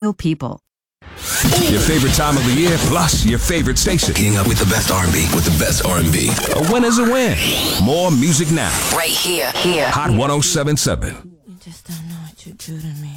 people. Your favorite time of the year, plus your favorite station. Getting up with the best R&B, with the best R&B. A win is a win. More music now. Right here. Hot 107.7. You just don't know what you do to me.